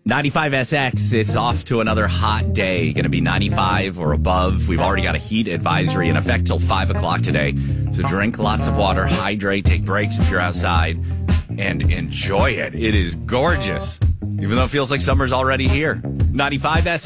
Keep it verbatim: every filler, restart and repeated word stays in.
ninety-five S X, it's off to another hot day. Going to be ninety-five or above. We've already got a heat advisory in effect till five o'clock today. So drink lots of water, hydrate, take breaks if you're outside, and enjoy it. It is gorgeous, even though it feels like summer's already here. ninety-five S X.